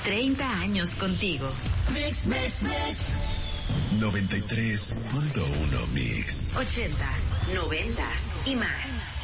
30 años contigo. Mix, mix, mix. 93.1 Mix. 80s, 90s y más.